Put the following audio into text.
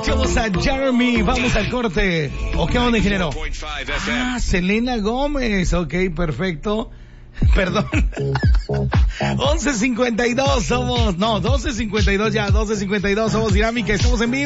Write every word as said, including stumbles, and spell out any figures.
Escuchamos a Jeremy, vamos al corte. ¿O qué onda, ingeniero? Ah, Selena Gómez, ok, perfecto. Perdón. once cincuenta y dos somos, no, doce cincuenta y dos ya, doce cincuenta y dos somos Dinámica, estamos en vivo.